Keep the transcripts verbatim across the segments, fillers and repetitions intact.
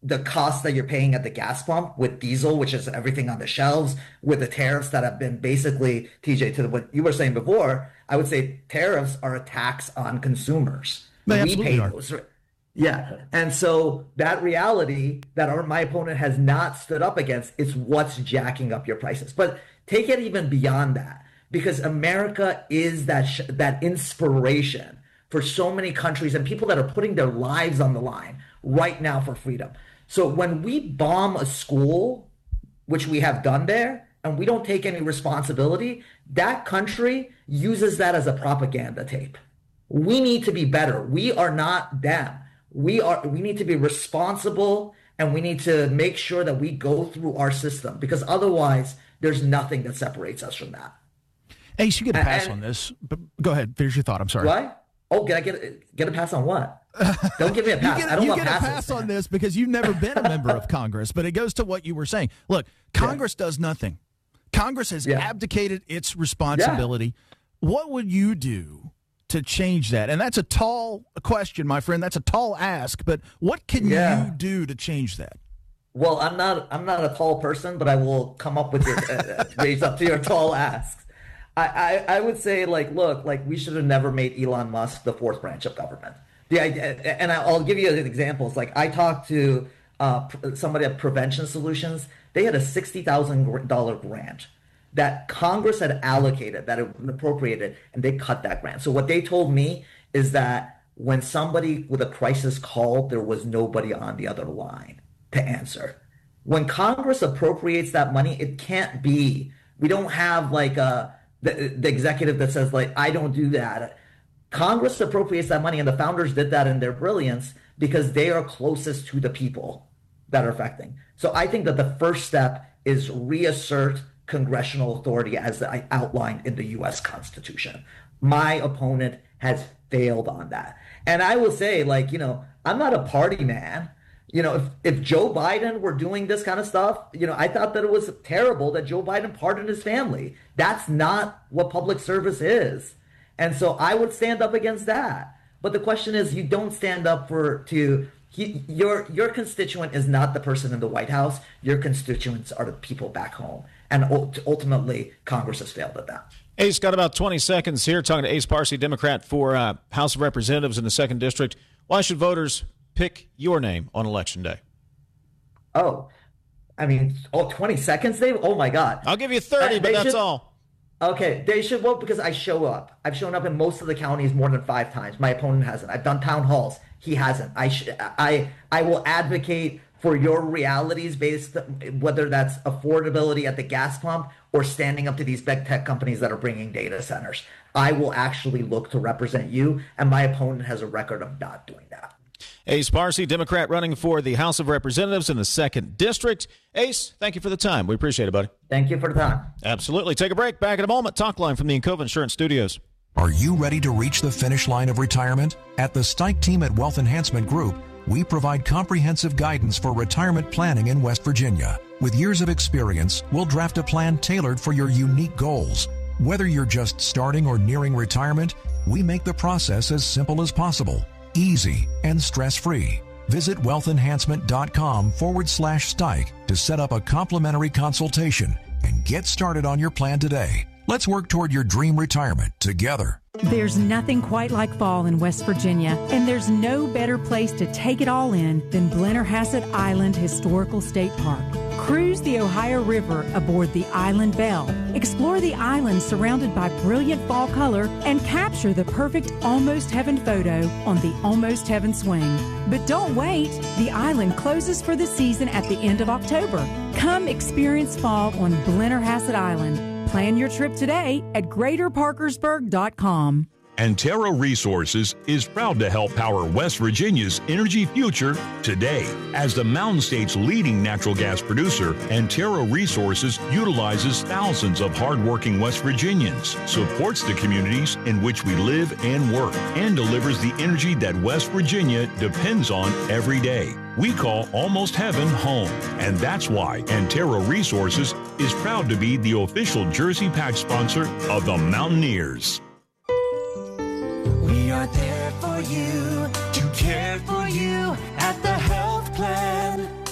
the cost that you're paying at the gas pump with diesel, which is everything on the shelves, with the tariffs that have been basically, T J, to what you were saying before, I would say tariffs are a tax on consumers. They we pay are. those. Yeah. And so that reality that our, my opponent has not stood up against is what's jacking up your prices. But take it even beyond that, because America is that sh- that inspiration for so many countries and people that are putting their lives on the line right now for freedom. So when we bomb a school, which we have done there, and we don't take any responsibility, that country uses that as a propaganda tape. We need to be better. We are not them. We are. We need to be responsible, and we need to make sure that we go through our system, because otherwise there's nothing that separates us from that. Ace, you get a pass and, on this, but go ahead. Finish your thought. I'm sorry. What? Oh, get I get get a pass on what? Don't give me a pass. you get, I don't you want get passes, a pass man. on this because you've never been a member of Congress, but it goes to what you were saying. Look, Congress yeah. does nothing. Congress has yeah. abdicated its responsibility. Yeah. What would you do to change that? And that's a tall question, my friend. That's a tall ask, but what can yeah. you do to change that? Well, I'm not I'm not a tall person, but I will come up with your uh, raise up to your tall asks. I, I, I would say, like, look, like we should have never made Elon Musk the fourth branch of government. The idea, and I'll give you examples. Like, I talked to uh, somebody at Prevention Solutions. They had a sixty thousand dollars grant that Congress had allocated, that had been appropriated, and they cut that grant. So what they told me is that when somebody with a crisis called, there was nobody on the other line to answer. When Congress appropriates that money, it can't be, we don't have like a, the, the executive that says, like, I don't do that. Congress appropriates that money, and the founders did that in their brilliance because they are closest to the people that are affecting. So I think that the first step is reassert congressional authority as I outlined in the U S Constitution. My opponent has failed on that. And I will say, like, you know, I'm not a party man. You know, if, if Joe Biden were doing this kind of stuff, you know, I thought that it was terrible that Joe Biden pardoned his family. That's not what public service is. And so I would stand up against that. But the question is, you don't stand up for to he, your your constituent is not the person in the White House. Your constituents are the people back home. And ultimately, Congress has failed at that. Ace, got about twenty seconds here talking to Ace Parsi, Democrat for uh, House of Representatives in the second District. Why should voters pick your name on Election Day? Oh, I mean, oh, twenty seconds, Dave? Oh, my God. I'll give you thirty, uh, but that's should, all. Okay, they should vote because I show up. I've shown up in most of the counties more than five times. My opponent hasn't. I've done town halls. He hasn't. I sh- I I will advocate for your realities based, whether that's affordability at the gas pump or standing up to these big tech companies that are bringing data centers. I will actually look to represent you, and my opponent has a record of not doing that. Ace Parsi, Democrat running for the House of Representatives in the second District. Ace, thank you for the time. We appreciate it, buddy. Thank you for the time. Absolutely. Take a break. Back in a moment. Talk line from the Encova Insurance Studios. Are you ready to reach the finish line of retirement? At the Stike team at Wealth Enhancement Group, we provide comprehensive guidance for retirement planning in West Virginia. With years of experience, we'll draft a plan tailored for your unique goals. Whether you're just starting or nearing retirement, we make the process as simple as possible, easy, and stress-free. Visit wealthenhancement.com forward slash Stike to set up a complimentary consultation and get started on your plan today. Let's work toward your dream retirement together. There's nothing quite like fall in West Virginia, and there's no better place to take it all in than Blennerhassett Island Historical State Park. Cruise the Ohio River aboard the Island Belle. Explore the island surrounded by brilliant fall color and capture the perfect Almost Heaven photo on the Almost Heaven swing. But don't wait. The island closes for the season at the end of October. Come experience fall on Blennerhassett Island. Plan your trip today at greater parkersburg dot com. Antero Resources is proud to help power West Virginia's energy future today. As the Mountain State's leading natural gas producer, Antero Resources utilizes thousands of hardworking West Virginians, supports the communities in which we live and work, and delivers the energy that West Virginia depends on every day. We call Almost Heaven home, and that's why Antero Resources is proud to be the official Jersey Patch sponsor of the Mountaineers. We are there for you, to care for you at the health plan.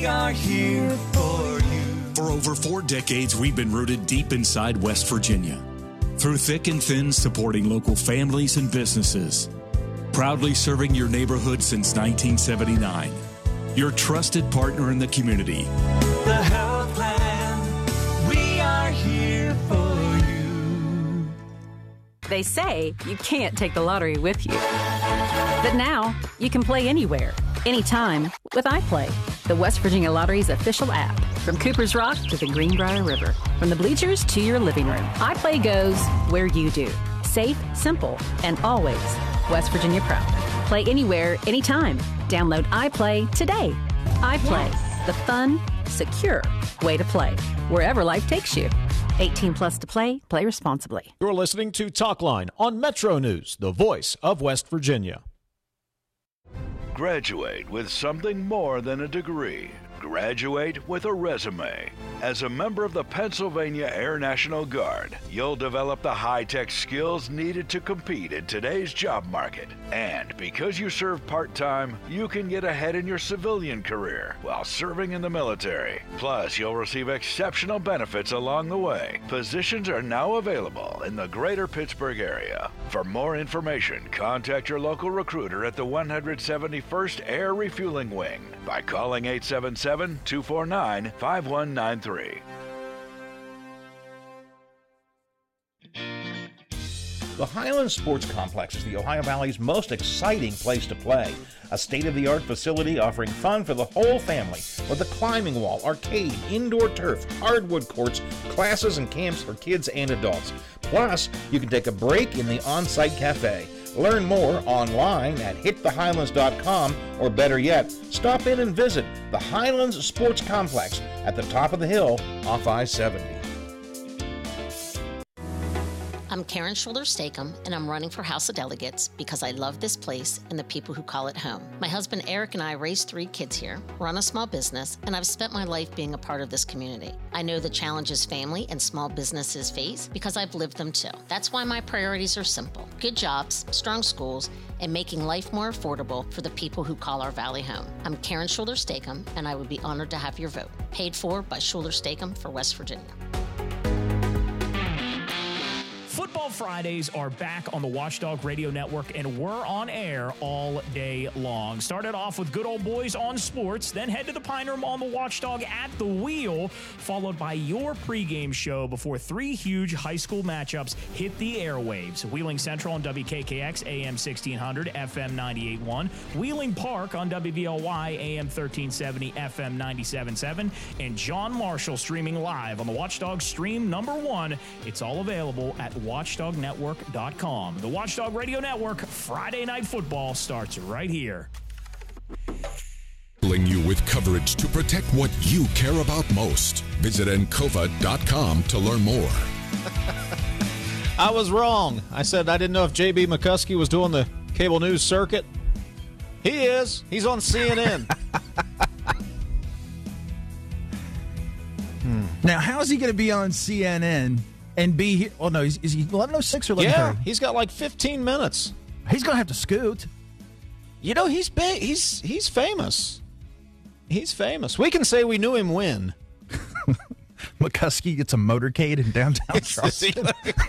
are here for you. For over four decades, we've been rooted deep inside West Virginia. Through thick and thin, supporting local families and businesses. Proudly serving your neighborhood since nineteen seventy-nine. Your trusted partner in the community. The Health Plan, we are here for you. They say you can't take the lottery with you. But now, you can play anywhere, anytime, with iPlay, the West Virginia Lottery's official app. From Cooper's Rock to the Greenbrier River, from the bleachers to your living room, iPlay goes where you do. Safe, simple, and always West Virginia proud. Play anywhere, anytime. Download iPlay today. iPlay, yes. The fun, secure way to play, wherever life takes you. eighteen plus to play. Play responsibly. You're listening to Talkline on Metro News, the voice of West Virginia. Graduate with something more than a degree. Graduate with a resume. As a member of the Pennsylvania Air National Guard, you'll develop the high-tech skills needed to compete in today's job market. And because you serve part-time, you can get ahead in your civilian career while serving in the military. Plus, you'll receive exceptional benefits along the way. Positions are now available in the greater Pittsburgh area. For more information, contact your local recruiter at the one hundred seventy-first Air Refueling Wing by calling eight seven seven, two four nine, five one nine three. The Highlands Sports Complex is the Ohio Valley's most exciting place to play. A state-of-the-art facility offering fun for the whole family with a climbing wall, arcade, indoor turf, hardwood courts, classes and camps for kids and adults. Plus, you can take a break in the on-site cafe. Learn more online at hit the highlands dot com, or better yet, stop in and visit the Highlands Sports Complex at the top of the hill off I seventy. I'm Karen Schuler-Stakem, and I'm running for House of Delegates because I love this place and the people who call it home. My husband Eric and I raised three kids here, run a small business, and I've spent my life being a part of this community. I know the challenges family and small businesses face because I've lived them too. That's why my priorities are simple: good jobs, strong schools, and making life more affordable for the people who call our valley home. I'm Karen Schuler-Stakem, and I would be honored to have your vote. Paid for by Schuler-Stakem for West Virginia. Football Fridays are back on the Watchdog Radio Network, and we're on air all day long. Started off with Good Old Boys on Sports, then head to the Pine Room on the Watchdog at the Wheel, followed by your pregame show before three huge high school matchups hit the airwaves. Wheeling Central on W K K X, A M sixteen hundred, F M ninety-eight point one. Wheeling Park on W V L Y, A M thirteen seventy, F M ninety-seven point seven. And John Marshall streaming live on the Watchdog Stream number one. It's all available at watchdog network dot com. The Watchdog Radio Network, Friday Night Football starts right here. You with coverage to protect what you care about most. Visit encova dot com to learn more. I was wrong. I said I didn't know if J B McCuskey was doing the cable news circuit. He is. He's on C N N. hmm. Now, how is he going to be on C N N and be here? Oh, no, is, is he eleven oh six or eleven thirty? Yeah, he's got like fifteen minutes. He's going to have to scoot. You know, he's big. He's he's famous. He's famous. We can say we knew him when. McCuskey gets a motorcade in downtown Charleston.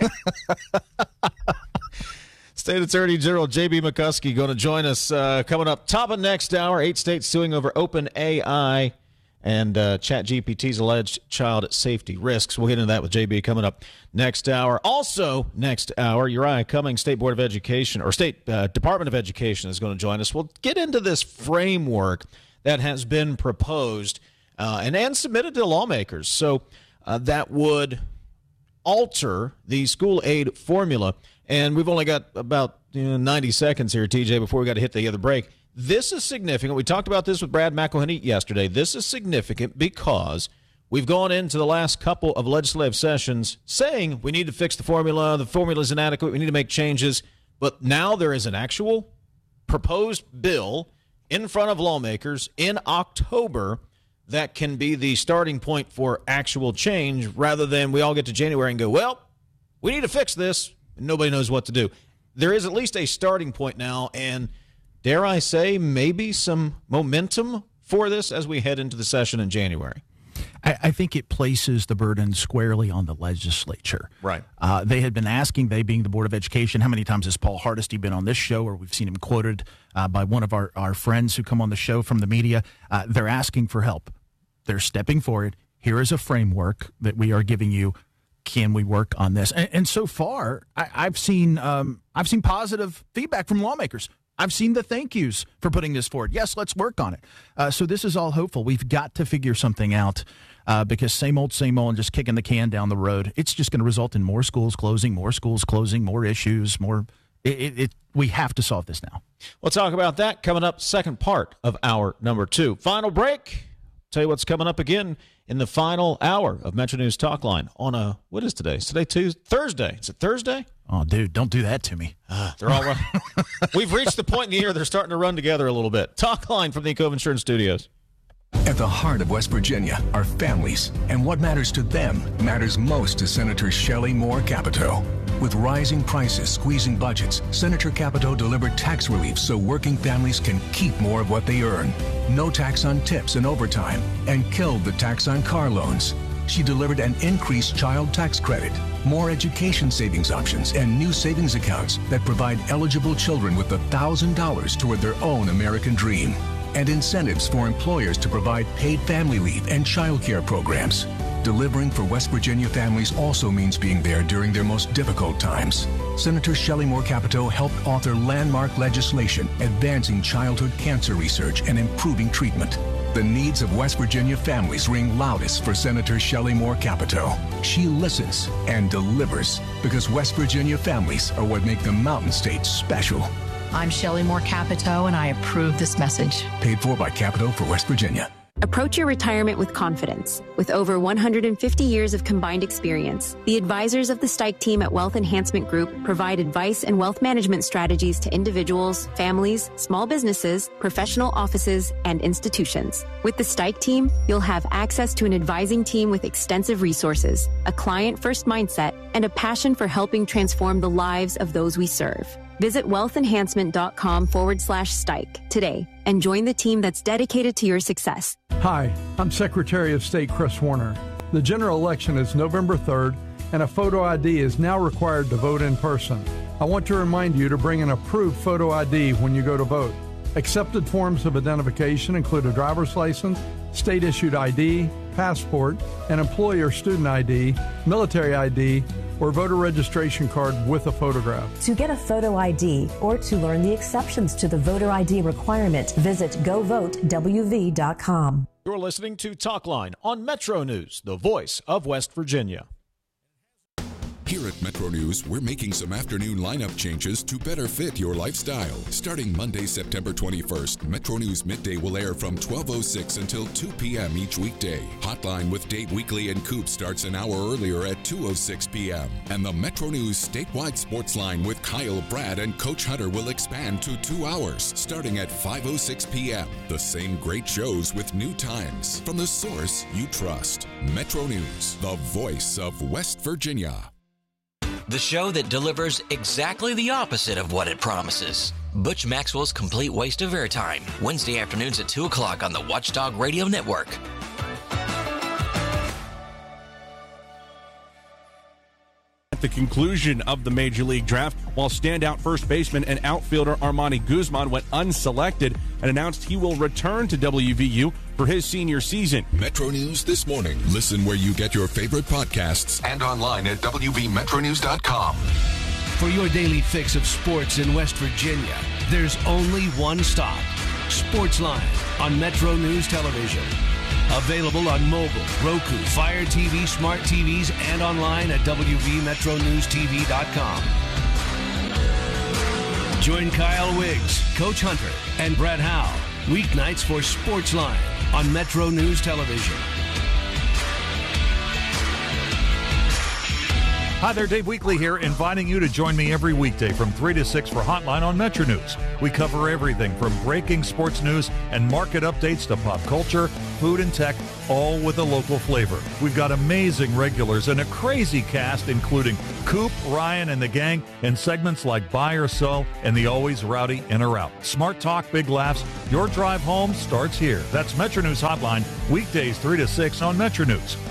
State Attorney General J B McCuskey going to join us uh, coming up top of next hour. Eight states suing over OpenAI and uh, ChatGPT's alleged child safety risks. We'll get into that with J B coming up next hour. Also, next hour, Uriah Cummings, State Board of Education, or State uh, Department of Education, is going to join us. We'll get into this framework that has been proposed uh, and, and submitted to lawmakers. So uh, that would alter the school aid formula. And we've only got about you know, ninety seconds here, T J, before we got to hit the other break. This is significant. We talked about this with Brad McElhenney yesterday. This is significant because we've gone into the last couple of legislative sessions saying we need to fix the formula, the formula is inadequate, we need to make changes. But now there is an actual proposed bill in front of lawmakers in October that can be the starting point for actual change, rather than we all get to January and go, well, we need to fix this, and nobody knows what to do. There is at least a starting point now, and dare I say, maybe some momentum for this as we head into the session in January? I, I think it places the burden squarely on the legislature. Right. Uh, they had been asking, they being the Board of Education, how many times has Paul Hardesty been on this show, or we've seen him quoted uh, by one of our, our friends who come on the show from the media. Uh, they're asking for help. They're stepping forward. Here is a framework that we are giving you. Can we work on this? And, and so far, I, I've seen um, I've seen positive feedback from lawmakers. I've seen the thank yous for putting this forward. Yes, let's work on it. Uh, so this is all hopeful. We've got to figure something out uh, because same old, same old, and just kicking the can down the road, it's just going to result in more schools closing, more schools closing, more issues, more. It, it, it, we have to solve this now. We'll talk about that coming up, second part of hour number two. Final break. Tell you what's coming up again in the final hour of Metro News Talk Line on a, what is today? Is today Tuesday? Thursday. Is it Thursday? Oh, dude, don't do that to me. Uh, they're all run- We've reached the point in the year they're starting to run together a little bit. Talk Line from the Cove Insurance Studios. At the heart of West Virginia are families, and what matters to them matters most to Senator Shelley Moore Capito. With rising prices squeezing budgets, Senator Capito delivered tax relief so working families can keep more of what they earn. No tax on tips and overtime, and killed the tax on car loans. She delivered an increased child tax credit, more education savings options, and new savings accounts that provide eligible children with one thousand dollars toward their own American dream, and incentives for employers to provide paid family leave and child care programs. Delivering for West Virginia families also means being there during their most difficult times. Senator Shelley Moore Capito helped author landmark legislation advancing childhood cancer research and improving treatment. The needs of West Virginia families ring loudest for Senator Shelley Moore Capito. She listens and delivers because West Virginia families are what make the Mountain State special. I'm Shelley Moore Capito, and I approve this message. Paid for by Capito for West Virginia. Approach your retirement with confidence. With over one hundred fifty years of combined experience, the advisors of the Stike team at Wealth Enhancement Group provide advice and wealth management strategies to individuals, families, small businesses, professional offices, and institutions. With the Stike team, you'll have access to an advising team with extensive resources, a client-first mindset, and a passion for helping transform the lives of those we serve. Visit wealthenhancement.com forward slash Stike today and join the team that's dedicated to your success. Hi, I'm Secretary of State Chris Warner. The general election is November third, and a photo I D is now required to vote in person. I want to remind you to bring an approved photo I D when you go to vote. Accepted forms of identification include a driver's license, state-issued I D, passport, an employee or student I D, military I D, or voter registration card with a photograph. To get a photo I D or to learn the exceptions to the voter I D requirement, visit go vote W V dot com. You're listening to Talk Line on Metro News, the voice of West Virginia. Here at Metro News, we're making some afternoon lineup changes to better fit your lifestyle. Starting Monday, September twenty-first, Metro News Midday will air from twelve oh six until two p.m. each weekday. Hotline with Dave Weekly and Coop starts an hour earlier at two oh six p.m. And the Metro News statewide sports line with Kyle, Brad, and Coach Hunter will expand to two hours, starting at five oh six p.m. The same great shows with new times from the source you trust. Metro News, the voice of West Virginia. The show that delivers exactly the opposite of what it promises. Butch Maxwell's Complete Waste of Airtime, Wednesday afternoons at two o'clock on the Watchdog Radio Network. At the conclusion of the Major League Draft, while standout first baseman and outfielder Armani Guzman went unselected and announced he will return to W V U for his senior season. Metro News This Morning. Listen where you get your favorite podcasts and online at W V metro news dot com. For your daily fix of sports in West Virginia, there's only one stop. Sportsline on Metro News Television. Available on mobile, Roku, Fire T V, smart T Vs, and online at W V metro news T V dot com. Join Kyle Wiggs, Coach Hunter, and Brad Howe weeknights for Sportsline on Metro News Television. Hi there, Dave Weekley here, inviting you to join me every weekday from three to six for Hotline on Metro News. We cover everything from breaking sports news and market updates to pop culture, food, and tech, all with a local flavor. We've got amazing regulars and a crazy cast, including Coop, Ryan, and the gang, and segments like Buy or Sell and the always rowdy In or Out. Smart talk, big laughs. Your drive home starts here. That's Metro News Hotline, weekdays three to six on Metro News.